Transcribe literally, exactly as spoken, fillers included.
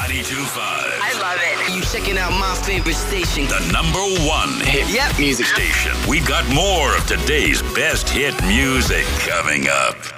ninety-two point five. I love it. You checking out my favorite station. The number one hit Yep. music station. We've got more of today's best hit music coming up.